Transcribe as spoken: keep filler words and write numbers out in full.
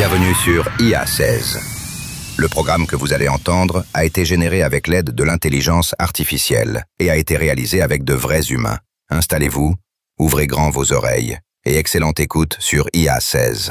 Bienvenue sur I A seize. Le programme que vous allez entendre a été généré avec l'aide de l'intelligence artificielle et a été réalisé avec de vrais humains. Installez-vous, ouvrez grand vos oreilles et excellente écoute sur I A seize.